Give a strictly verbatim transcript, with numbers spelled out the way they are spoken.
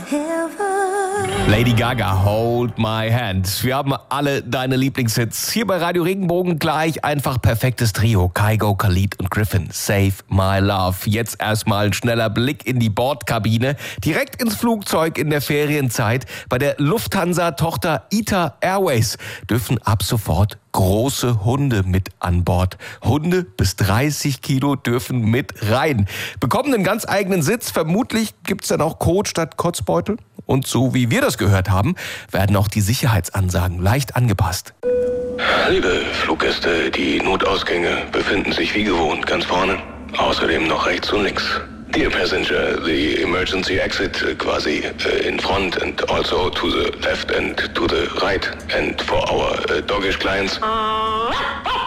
Lady Gaga, Hold My Hand. Wir haben alle deine Lieblingshits. Hier bei Radio Regenbogen gleich einfach perfektes Trio. Kygo, Khalid und Griffin. Save My Love. Jetzt erstmal ein schneller Blick in die Bordkabine. Direkt ins Flugzeug in der Ferienzeit. Bei der Lufthansa-Tochter ITA Airways dürfen ab sofort große Hunde mit an Bord. Hunde bis dreißig Kilo dürfen mit rein. Bekommen einen ganz eigenen Sitz. Vermutlich gibt's dann auch Kot statt Kotzbeutel. Und so wie wir das gehört haben, werden auch die Sicherheitsansagen leicht angepasst. Liebe Fluggäste, die Notausgänge befinden sich wie gewohnt ganz vorne. Außerdem noch rechts und links. Dear passenger, the emergency exit uh, quasi uh, in front and also to the left and to the right. And for our uh, doggish clients...